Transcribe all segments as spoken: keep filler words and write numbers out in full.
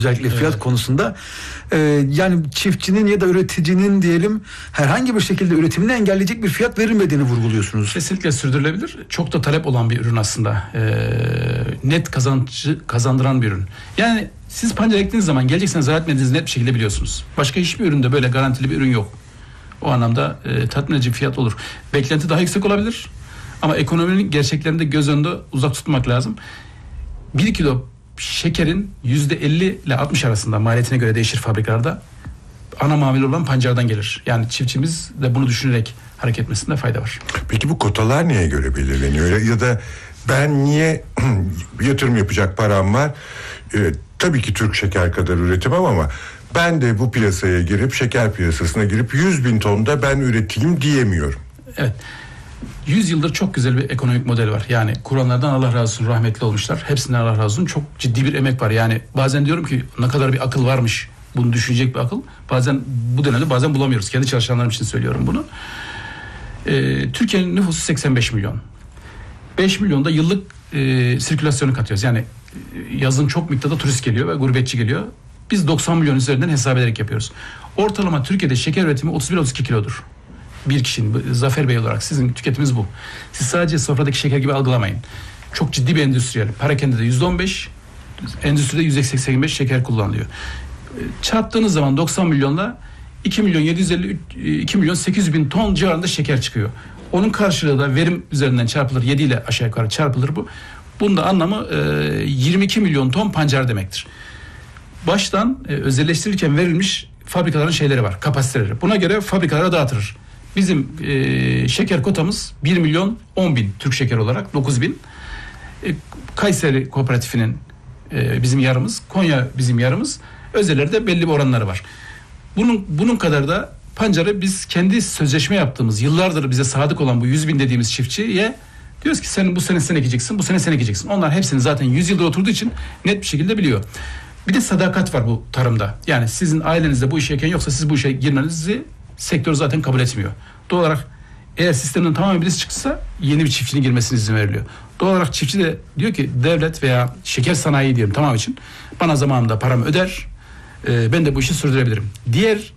Özellikle fiyat evet. konusunda e, yani çiftçinin ya da üreticinin diyelim herhangi bir şekilde üretimini engelleyecek bir fiyat verilmediğini vurguluyorsunuz. Kesinlikle sürdürülebilir. Çok da talep olan bir ürün aslında. E, net kazancı kazandıran bir ürün. Yani siz pancar ektiğiniz zaman geleceksiniz zarar etmediğinizi net bir şekilde biliyorsunuz. Başka hiçbir üründe böyle garantili bir ürün yok. O anlamda e, tatmin edici bir fiyat olur. Beklenti daha yüksek olabilir. Ama ekonominin gerçeklerini de göz önünde uzak tutmak lazım. Bir kilo şekerin yüzde elli ile altmış arasında maliyetine göre değişir fabrikalarda. Ana mamul olan pancardan gelir. Yani çiftçimiz de bunu düşünerek hareket etmesinde fayda var. Peki bu kotalar neye göre belirleniyor? Ya da ben niye yatırım yapacak param var? Ee, tabii ki Türk Şeker kadar üretemem ama ben de bu piyasaya girip şeker piyasasına girip yüz bin tonda ben üreteyim diyemiyorum. Evet. yüz yıldır çok güzel bir ekonomik model var. Yani kuranlardan Allah razı olsun, rahmetli olmuşlar. Hepsinden Allah razı olsun. Çok ciddi bir emek var. Yani bazen diyorum ki ne kadar bir akıl varmış. Bunu düşünecek bir akıl. Bazen bu dönemde bazen bulamıyoruz. Kendi çalışanlarım için söylüyorum bunu. Ee, Türkiye'nin nüfusu seksen beş milyon. beş milyonda yıllık e, sirkülasyonu katıyoruz. Yani e, yazın çok miktarda turist geliyor ve gurbetçi geliyor. Biz doksan milyon üzerinden hesap ederek yapıyoruz. Ortalama Türkiye'de şeker üretimi otuz bir otuz iki kilodur. Bir kişinin, Zafer Bey olarak sizin tüketiminiz bu. Siz sadece sofradaki şeker gibi algılamayın. Çok ciddi bir endüstriyel. Parakende'de yüzde on beş, endüstride yüzde seksen beş şeker kullanılıyor. Çarptığınız zaman doksan milyonla iki milyon yedi yüz elli, iki milyon sekiz yüz bin ton civarında şeker çıkıyor. Onun karşılığı da verim üzerinden çarpılır. yedi ile aşağı yukarı çarpılır bu. Bunun da anlamı yirmi iki milyon ton pancar demektir. Baştan özelleştirirken verilmiş fabrikaların şeyleri var, kapasiteleri. Buna göre fabrikalara dağıtılır. Bizim e, şeker kotamız bir milyon on bin Türk şeker olarak dokuz bin. E, Kayseri Kooperatifinin e, bizim yarımız, Konya bizim yarımız. Özellerde belli bir oranları var. Bunun bunun kadar da pancarı biz kendi sözleşme yaptığımız, yıllardır bize sadık olan bu yüz bin dediğimiz çiftçiye diyoruz ki sen bu sene sen ekeceksin, bu sene sen ekeceksin. Onlar hepsini zaten yüz yıldır oturduğu için net bir şekilde biliyor. Bir de sadakat var bu tarımda. Yani sizin ailenizde bu işe eken yoksa siz bu işe girmenizi sektör zaten kabul etmiyor. Doğal olarak eğer sistemden tamamen birisi çıksa yeni bir çiftçinin girmesine izin veriliyor. Doğal olarak çiftçi de diyor ki devlet veya şeker sanayi diyelim tamam için bana zamanında paramı öder, e, ben de bu işi sürdürebilirim. Diğer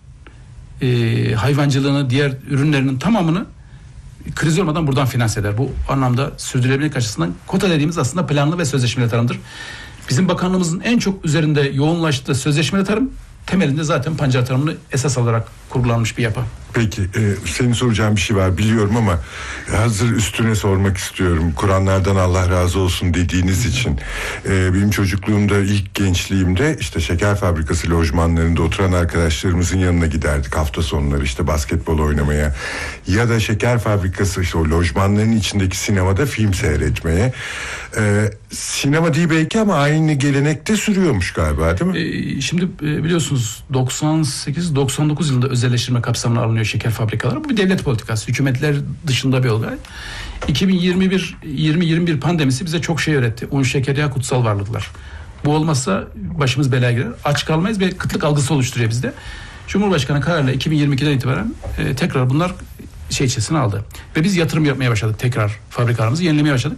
e, hayvancılığını, diğer ürünlerinin tamamını kriz olmadan buradan finanse eder. Bu anlamda sürdürülebilirlik açısından kota dediğimiz aslında planlı ve sözleşmeli tarımdır. Bizim bakanlığımızın en çok üzerinde yoğunlaştığı sözleşmeli tarım, temelinde zaten pancar tarımını esas alarak kurgulanmış bir yapı. Peki, e, senin soracağın bir şey var biliyorum ama hazır üstüne sormak istiyorum. Kur'anlardan Allah razı olsun dediğiniz için. E, benim çocukluğumda, ilk gençliğimde işte şeker fabrikası lojmanlarında oturan arkadaşlarımızın yanına giderdik hafta sonları işte basketbol oynamaya. Ya da şeker fabrikası işte o lojmanların içindeki sinemada film seyretmeye. E, sinema değil belki ama aynı gelenekte sürüyormuş galiba değil mi? E, şimdi e, biliyorsunuz doksan sekiz doksan dokuz yılında özelleştirme kapsamına alınıyor şeker fabrikaları. Bu bir devlet politikası. Hükümetler dışında bir olay. iki bin yirmi bir yirmi yirmi bir pandemisi bize çok şey öğretti. Un, şeker, yağ kutsal varlıklar. Bu olmazsa başımız belaya girer. Aç kalmayız ve kıtlık algısı oluşturuyor bizde. Cumhurbaşkanı kararıyla iki bin yirmi ikiden itibaren e, tekrar bunlar şey içerisine aldı. Ve biz yatırım yapmaya başladık. Tekrar fabrikalarımızı yenilemeye başladık.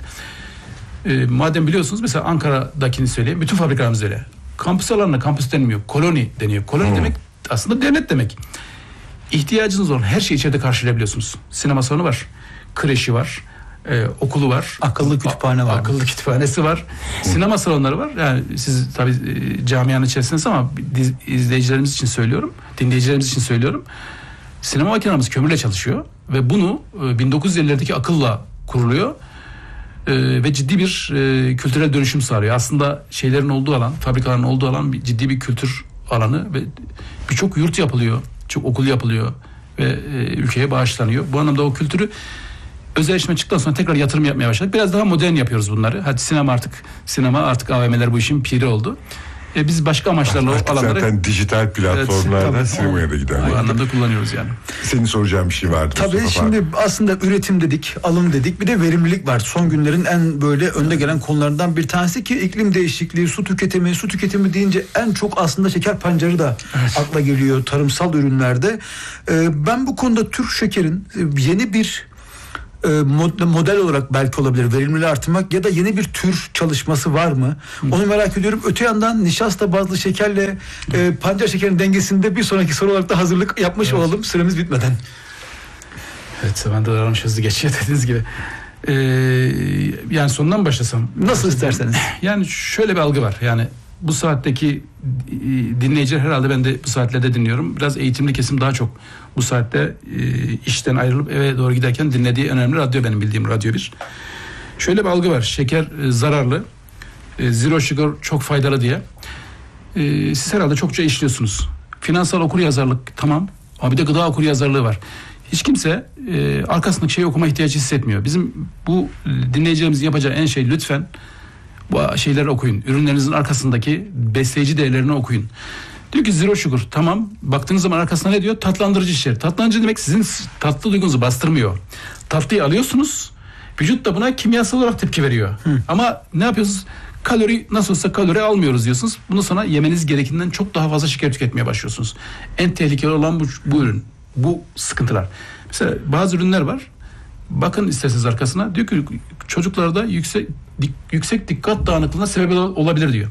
E, madem biliyorsunuz mesela Ankara'dakini söyleyeyim. Bütün fabrikalarımız öyle. Kampüs alanına kampüs denmiyor. Koloni deniyor. Koloni hmm. demek aslında devlet demek. İhtiyacınız olan her şeyi içeride karşılayabiliyorsunuz. Sinema salonu var, kreşi var, e, okulu var. Akıllı kütüphane var. Akıllı kütüphanesi var. Sinema salonları var. Yani siz tabii e, camianın içerisindesiniz ama diz, izleyicilerimiz için söylüyorum, dinleyicilerimiz için söylüyorum. Sinema makinamız kömürle çalışıyor ve bunu e, bin dokuz yüz ellilerdeki akılla kuruluyor. E, ve ciddi bir e, kültürel dönüşüm sağlıyor. Aslında şeylerin olduğu alan, fabrikaların olduğu alan bir, ciddi bir kültür alanı ve birçok yurt yapılıyor. Çok okul yapılıyor ve e, ülkeye bağışlanıyor. Bu anlamda o kültürü özelleşme çıktıktan sonra tekrar yatırım yapmaya başladık. Biraz daha modern yapıyoruz bunları. Hadi sinema artık sinema artık A V M'ler bu işin piri oldu. E, biz başka amaçlarla artık o alanları zaten dijital platformlardan evet, sinemaya da gider. Bu anlamda kullanıyoruz yani. Senin soracağın bir şey vardı. Tabii Mustafa şimdi abi. Aslında üretim dedik, alım dedik. Bir de verimlilik var. Son günlerin en böyle önde gelen konularından bir tanesi ki iklim değişikliği, su tüketimi, su tüketimi deyince en çok aslında şeker pancarı da evet. akla geliyor tarımsal ürünlerde. Ee, ben bu konuda Türk Şeker'in yeni bir e, model olarak belki olabilir verimliliği artırmak ya da yeni bir tür çalışması var mı? Hı. Onu merak ediyorum. Öte yandan nişasta bazlı şekerle e, pancar şekerinin dengesinde bir sonraki soru olarak da hazırlık yapmış evet. olalım süremiz bitmeden. Evet, ben de aramış hızlı geçiyor dediğiniz gibi. Ee, yani sondan başlasam. Nasıl isterseniz. Yani şöyle bir algı var. Yani bu saatteki dinleyiciler, herhalde ben de bu saatlerde dinliyorum. Biraz eğitimli kesim daha çok bu saatte e, işten ayrılıp eve doğru giderken dinlediği önemli radyo, benim bildiğim Radyo bir. Şöyle bir algı var. Şeker e, zararlı. E, zero sugar çok faydalı diye. E, siz herhalde çokça işliyorsunuz. Finansal okuryazarlık tamam. Ama bir de gıda okuryazarlığı var. Hiç kimse e, arkasındaki şeyi okuma ihtiyacı hissetmiyor. Bizim bu dinleyicilerimizin yapacağı en şey, lütfen bu şeyleri okuyun. Ürünlerinizin arkasındaki besleyici değerlerini okuyun. Diyor ki zero sugar, tamam. Baktığınız zaman arkasında ne diyor? Tatlandırıcı içerir. Tatlandırıcı demek sizin tatlı duygunuzu bastırmıyor. Tatlıyı alıyorsunuz. Vücut da buna kimyasal olarak tepki veriyor. Hı. Ama ne yapıyorsunuz? Kalori, nasıl olsa kalori almıyoruz diyorsunuz. Bundan sonra yemeniz gerekinden çok daha fazla şeker tüketmeye başlıyorsunuz. En tehlikeli olan bu, bu ürün. Bu sıkıntılar. Mesela bazı ürünler var. Bakın isterseniz arkasına. Diyor ki çocuklarda yüksek dik, yüksek dikkat dağınıklığına sebep olabilir diyor.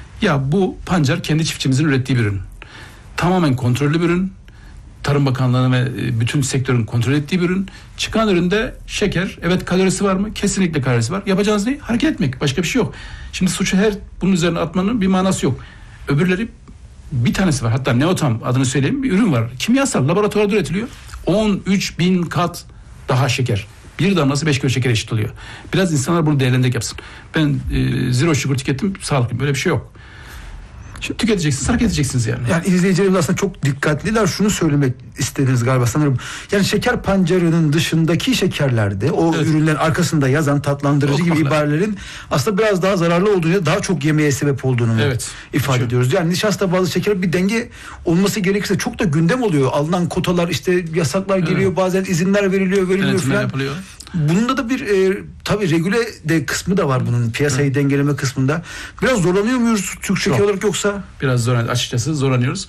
Ya bu pancar kendi çiftçimizin ürettiği bir ürün. Tamamen kontrollü bir ürün. Tarım Bakanlığı'nın ve bütün sektörün kontrol ettiği bir ürün. Çıkan üründe şeker, evet kalorisi var mı? Kesinlikle kalorisi var. Yapacağınız ne? Hareket etmek. Başka bir şey yok. Şimdi suçu her bunun üzerine atmanın bir manası yok. Öbürleri, bir tanesi var. Hatta Neotam adını söyleyeyim, bir ürün var. Kimyasal, laboratuvarda üretiliyor. on üç bin kat daha şeker. Bir damlası beş kilo şeker eşit oluyor. Biraz insanlar bunu değerlendirerek yapsın. Ben e, zero sugar tükettim, sağlıklı. Böyle bir şey yok. Şimdi tüketeceksiniz, hareket edeceksiniz yani. Yani izleyicilerimiz aslında çok dikkatliler. Şunu söylemek istediniz galiba sanırım. Yani şeker pancarının dışındaki şekerlerde o evet. ürünlerin arkasında yazan tatlandırıcı gibi ibarelerin aslında biraz daha zararlı olduğunu, daha çok yemeye sebep olduğunu evet. ifade şu. ediyoruz. Yani nişasta bazlı şeker bir denge olması gerekirse çok da gündem oluyor. Alınan kotalar, işte yasaklar geliyor, evet. bazen izinler veriliyor, veriliyor falan. Yapılıyor. Bunda da bir e, tabii regüle de kısmı da var bunun, piyasayı evet. dengeleme kısmında. Biraz zorlanıyor muyuz Türk şeker olarak yoksa? Biraz zor, açıkçası zorlanıyoruz.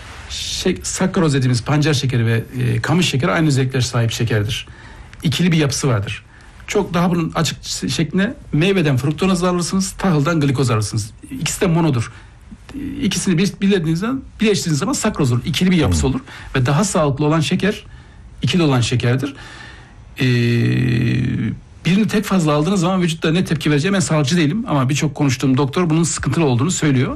Şey, sakkaroz dediğimiz pancar şekeri ve e, kamış şekeri aynı özelliklere sahip şekerdir. İkili bir yapısı vardır. Çok daha bunun açık şekline meyveden fruktoz alırsınız, tahıldan glikoz alırsınız. İkisi de monodur. İkisini bir, birlediğinizden birleştirdiğiniz zaman sakkaroz olur. İkili bir yapısı olur ve daha sağlıklı olan şeker ikili olan şekerdir. Ee, birini tek fazla aldığınız zaman vücutta ne tepki vereceğim, ben sağlıkçı değilim ama birçok konuştuğum doktor bunun sıkıntılı olduğunu söylüyor.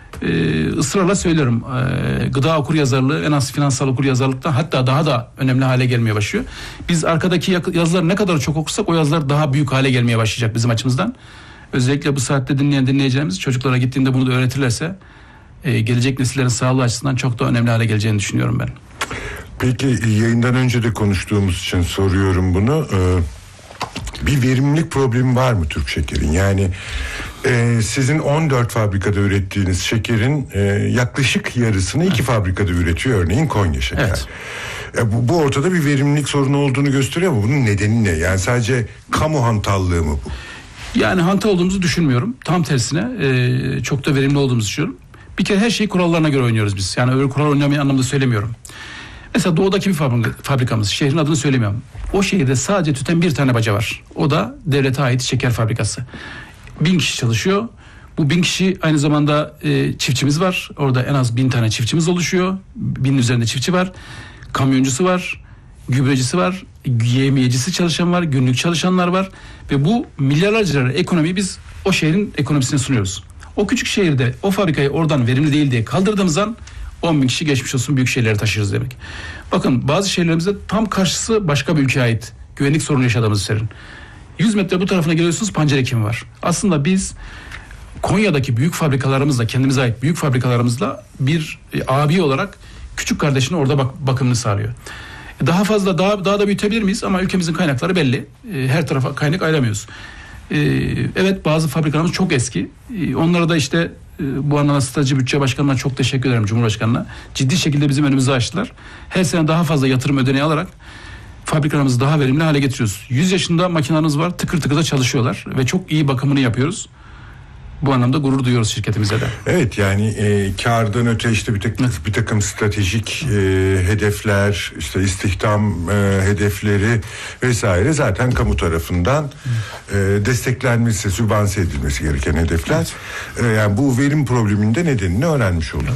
Ee, ısrarla söylüyorum, ee, gıda okuryazarlığı en az finansal okuryazarlıktan hatta daha da önemli hale gelmeye başlıyor. Biz arkadaki yazıları ne kadar çok okursak o yazılar daha büyük hale gelmeye başlayacak bizim açımızdan. Özellikle bu saatte dinleyen dinleyicilerimiz çocuklara gittiğinde bunu da öğretirlerse e, gelecek nesillerin sağlığı açısından çok da önemli hale geleceğini düşünüyorum ben. Peki, yayından önce de konuştuğumuz için soruyorum bunu. Ee, bir verimlilik problemi var mı Türk şekerin? Yani e, sizin on dört fabrikada ürettiğiniz şekerin e, yaklaşık yarısını iki fabrikada üretiyor. Örneğin Konya Şeker. Evet. E, bu, bu ortada bir verimlilik sorunu olduğunu gösteriyor ama bunun nedeni ne? Yani sadece kamu hantallığı mı bu? Yani hantal olduğumuzu düşünmüyorum. Tam tersine e, çok da verimli olduğumuzu düşünüyorum. Bir kere her şeyi kurallarına göre oynuyoruz biz. Yani öyle kural oynamayan anlamda söylemiyorum. Mesela doğudaki bir fabrikamız, şehrin adını söylemiyorum. O şehirde sadece tüten bir tane baca var. O da devlete ait şeker fabrikası. Bin kişi çalışıyor. Bu bin kişi aynı zamanda e, çiftçimiz var. Orada en az bin tane çiftçimiz oluşuyor. Binin üzerinde çiftçi var. Kamyoncusu var. Gübrecisi var. Yemiyecisi çalışan var. Günlük çalışanlar var. Ve bu milyarlarca lira ekonomiyi biz o şehrin ekonomisine sunuyoruz. O küçük şehirde o fabrikayı oradan verimli değil diye kaldırdığımız an on bin kişi geçmiş olsun büyük şehirlere taşırız demek. Bakın bazı şehirlerimizde tam karşısı başka bir ülkeye ait. Güvenlik sorunu yaşadığımız şehrin. yüz metre bu tarafına geliyorsunuz, pancar ekimi var. Aslında biz Konya'daki büyük fabrikalarımızla, kendimize ait büyük fabrikalarımızla bir e, abi olarak küçük kardeşinin orada bak, bakımını sağlıyor. Daha fazla daha daha da büyütebilir miyiz? Ama ülkemizin kaynakları belli. E, her tarafa kaynak ayıramıyoruz. E, evet, bazı fabrikalarımız çok eski. E, onlara da işte e, bu anlamda Strateji Bütçe Başkanı'na çok teşekkür ederim, Cumhurbaşkanı'na. Ciddi şekilde bizim önümüzü açtılar. Her sene daha fazla yatırım ödeneği alarak fabrikalarımızı daha verimli hale getiriyoruz. yüz yaşında makinelerimiz var, tıkır tıkır da çalışıyorlar ve çok iyi bakımını yapıyoruz. Bu anlamda gurur duyuyoruz şirketimize de. Evet, yani e, kardan öte işte bir takım, bir takım stratejik e, hedefler, işte istihdam e, hedefleri vesaire zaten kamu tarafından e, desteklenmesi, sübvanse edilmesi gereken hedefler. E, yani bu verim probleminde nedenini öğrenmiş olduk.